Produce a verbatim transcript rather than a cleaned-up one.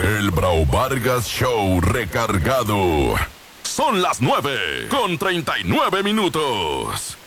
El Brau Vargas Show recargado. Son las nueve con treinta y nueve minutos.